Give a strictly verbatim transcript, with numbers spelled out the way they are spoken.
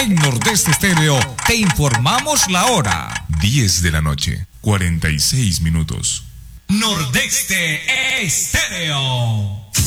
En Nordeste Estéreo te informamos la hora. diez de la noche, cuarenta y seis minutos. Nordeste Estéreo.